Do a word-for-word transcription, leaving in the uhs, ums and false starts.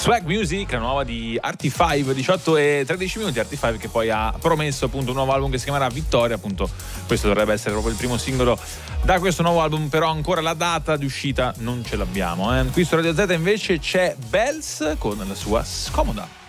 Swag Music, la nuova di Artie cinque, diciotto e tredici minuti. Artie cinque che poi ha promesso appunto un nuovo album che si chiamerà Vittoria, appunto questo dovrebbe essere proprio il primo singolo da questo nuovo album, però ancora la data di uscita non ce l'abbiamo. Eh. Qui su Radio Z invece c'è Bells con la sua Scomoda.